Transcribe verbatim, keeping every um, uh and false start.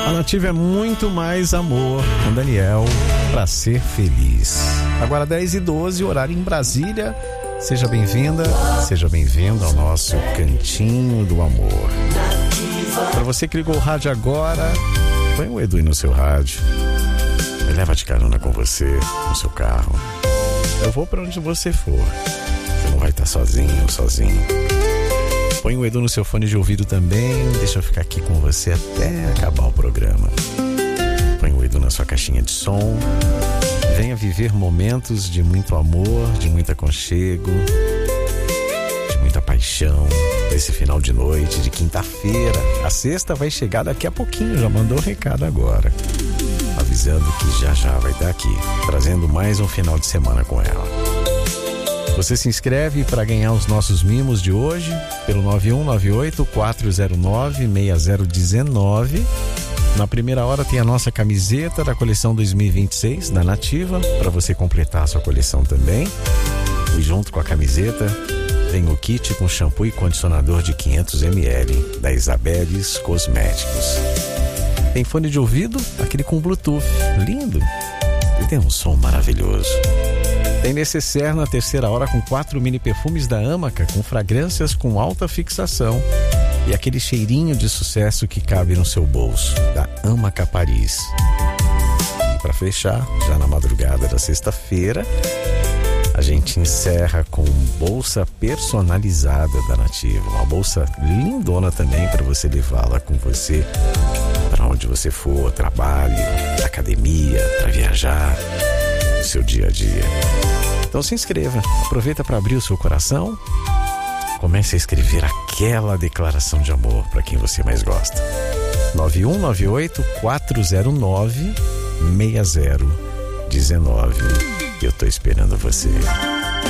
A Nativa é muito mais amor com Daniel pra ser feliz. Agora dez e doze, horário em Brasília. Seja bem-vinda, seja bem-vindo ao nosso Cantinho do Amor. Para você que ligou o rádio agora, põe o Edu aí no seu rádio. Ele leva de carona com você no seu carro. Eu vou para onde você for. Você não vai estar sozinho, sozinho. Põe o Edu no seu fone de ouvido também. Deixa eu ficar aqui com você até acabar o programa. Põe o Edu na sua caixinha de som. Venha viver momentos de muito amor, de muito aconchego, de muita paixão. Esse final de noite, de quinta-feira. A sexta vai chegar daqui a pouquinho. Já mandou o recado agora, avisando que já já vai estar aqui, trazendo mais um final de semana com ela. Você se inscreve para ganhar os nossos mimos de hoje pelo nove um nove oito quatro zero nove seis zero um nove. Na primeira hora tem a nossa camiseta da coleção dois mil e vinte e seis da Nativa, para você completar a sua coleção também. E junto com a camiseta vem o kit com shampoo e condicionador de quinhentos mililitros da Isabeles Cosméticos. Tem fone de ouvido, aquele com Bluetooth, lindo, e tem um som maravilhoso. Tem necessaire na terceira hora com quatro mini perfumes da Amaca, com fragrâncias com alta fixação e aquele cheirinho de sucesso que cabe no seu bolso, da Amaca Paris. E para fechar, já na madrugada da sexta-feira, a gente encerra com bolsa personalizada da Nativa, uma bolsa lindona também para você levá-la com você para onde você for, trabalho, academia, para viajar, no seu dia a dia. Então se inscreva, aproveita para abrir o seu coração, comece a escrever aquela declaração de amor para quem você mais gosta. nove um nove oito quatro zero nove seis zero um nove. Eu tô esperando você.